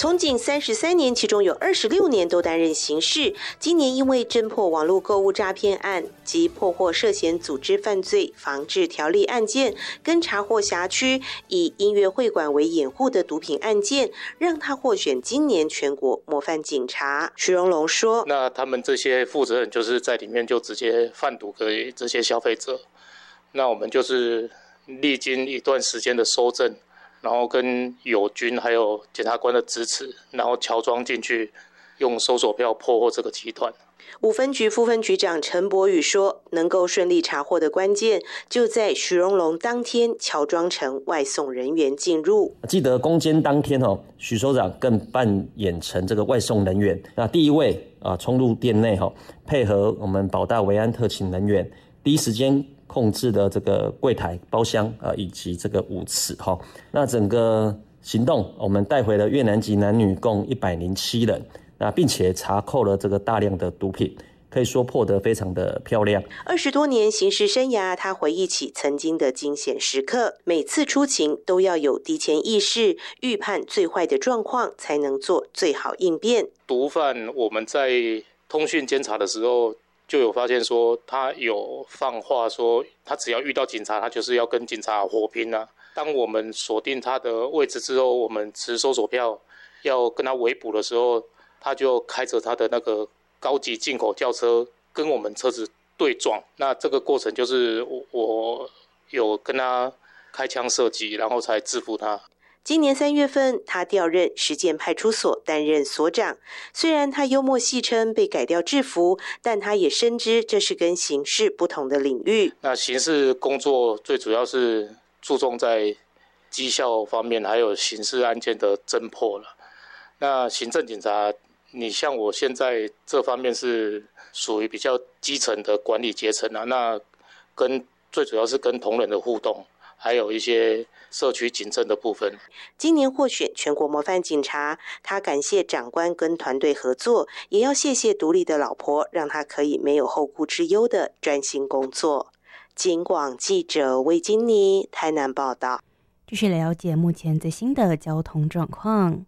从警33年，其中有26年都担任刑事。今年因为侦破网络购物诈骗案及破获涉嫌组织犯罪防治条例案件，跟查获辖区以音乐会馆为掩护的毒品案件，让他获选今年全国模范警察。徐荣龙说：“ 那他们这些负责人就是在里面就直接贩毒给这些消费者，那我们就是历经一段时间的搜证。”然后跟友军还有检察官的支持，然后乔装进去，用搜索票破获这个集团。 5分局副分局长陈柏宇说，能够顺利查获的关键就在徐荣龙当天乔装成外送人员进入。 记得攻坚当天许首长更扮演成这个外送人员。那第一位冲入店内配合我们保大维安特勤人员，第一时间控制的这个柜台、包厢以及这个舞池那整个行动，我们带回了越南籍男女共107人，那并且查扣了这个大量的毒品，可以说破得非常的漂亮。 20多年刑事生涯，他回忆起曾经的惊险时刻，每次出勤都要有提前意识，预判最坏的状况，才能做最好应变。 毒贩我们在通讯监察的时候，就有发现说他有放话说他只要遇到警察，他就是要跟警察火拼啊。当我们锁定他的位置之后，我们持搜索票要跟他围捕的时候，他就开着他的那个高级进口轿车跟我们车子对撞。那这个过程就是我有跟他开枪射击，然后才制服他。 今年3月份，他调任实践派出所担任所长。虽然他幽默戏称被改掉制服，但他也深知这是跟刑事不同的领域。 那刑事工作最主要是注重在绩效方面，还有刑事案件的侦破了。那行政警察，你像我现在这方面是属于比较基层的管理阶层啊，那最主要是跟同仁的互动，还有一些社区警政的部分。 今年获选全国模范警察，他感谢长官跟团队合作，也要谢谢独立的老婆，让他可以没有后顾之忧的专心工作。警广记者魏金妮台南报道。 继续了解目前最新的交通状况。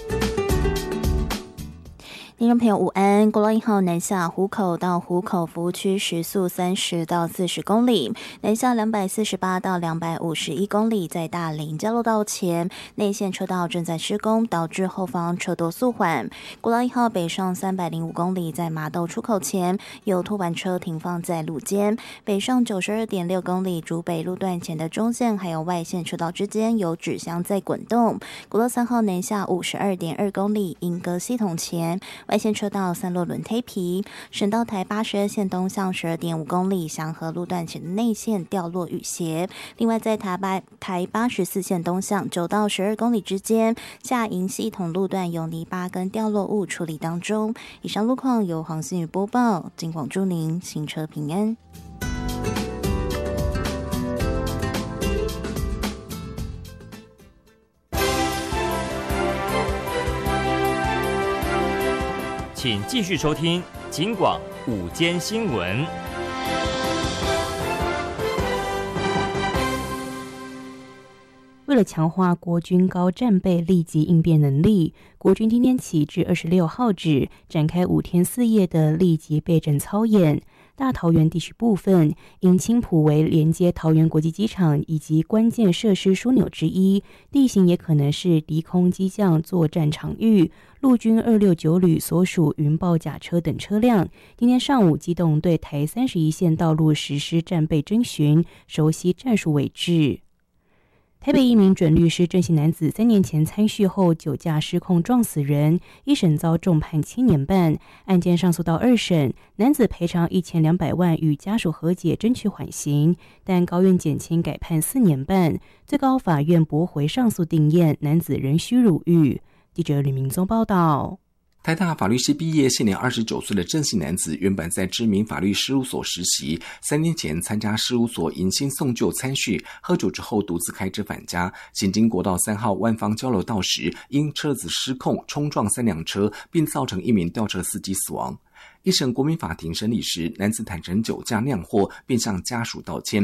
听众朋友午安，国道1号南下湖口到湖口服务区时速30到40公里，南下248到251公里，在大林交流道前内线车道正在施工，导致后方车多速缓。国道1号北上305公里，在麻豆出口前有拖板车停放在路肩，北上92.6公里，竹北路段前的中线还有外线车道之间有纸箱在滚动。国道3号南下52.2公里，莺歌系统前外线车道散落轮胎皮，省道台82线东向12.5公里，祥和路段前的内线掉落雨鞋。另外在台84线东向9到12公里之间，下营系统路段有泥巴跟掉落物处理当中。以上路况由黄信宇播报，警广祝您行车平安。 请继续收听警广午间新闻。 为了强化国军高战备立即应变能力，国军今天起至26号止展开5天4夜的立即备战操演。大桃园地区部分因青埔为连接桃园国际机场以及关键设施枢纽之一，地形也可能是敌空机降作战场域。陆军269旅所属云豹甲车等车辆今天上午机动对台31线道路实施战备侦巡，熟悉战术位置。台北一名准律师郑姓男子3年前参叙后酒驾失控撞死人，一审遭重判7年半，案件上诉到2审，男子赔偿1200万与家属和解争取缓刑，但高院减轻改判4年半，最高法院驳回上诉定验，男子仍需入狱。记者吕明宗报道。 台大法律系毕业，现年29岁的郑姓男子，原本在知名法律事务所实习，3年前参加事务所迎新送旧参叙，喝酒之后独自开车返家，行经国道3号万芳交流道时，因车子失控冲撞3辆车，并造成1名吊车司机死亡。一审国民法庭审理时，男子坦承酒驾酿祸，并向家属道歉。